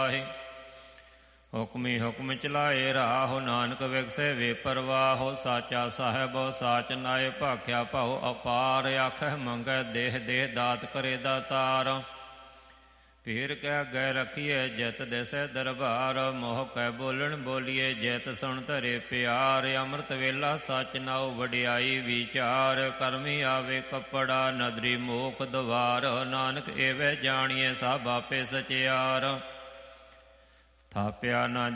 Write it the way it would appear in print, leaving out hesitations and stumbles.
ਹੁਕਮੀ ਹੁਕਮ ਚਲਾਏ ਰਾਹੁ, ਨਾਨਕ ਵਿਗਸੇ ਵੇ ਪਰਵਾਹੁ। ਸਾਚਾ ਸਾਹਿਬ ਸਾਚ ਨਾਏ, ਭਾਖਿਆ ਭਾਉ ਅਪਾਰ। ਆਖਹਿ ਮੰਗੈ ਦੇਹ ਦੇਹ, ਦਾਤ ਕਰੇ ਦਾਤਾਰ। ਪੀਰ ਕਹਿ ਗਏ ਰਖੀਏ, ਜਿਤ ਦਿਸੈ ਦਰਬਾਰ। ਮੋਹ ਕੈ ਬੋਲਣ ਬੋਲੀਏ, ਜਿਤ ਸੁਣ ਧਰੇ ਪਿਆਰ। ਅੰਮ੍ਰਿਤ ਵੇਲਾ ਸਚ ਨਾਉ, ਵਡਿਆਈ ਵਿਚਾਰ। ਕਰਮੀ ਆਵੇ ਕੱਪੜਾ, ਨਦਰੀ ਮੋਖ ਦਵਾਰ। ਨਾਨਕ ਏਵੇਂ ਜਾਣੀਏ, ਸਭ ਆਪੇ ਸਚਿਆਰ। ਥਾਪਿਆ ਨਾ